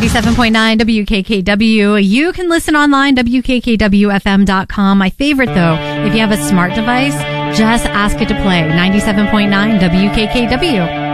97.9 WKKW. You can listen online, WKKWFM.com. My favorite, though, if you have a smart device, just ask it to play 97.9 WKKW.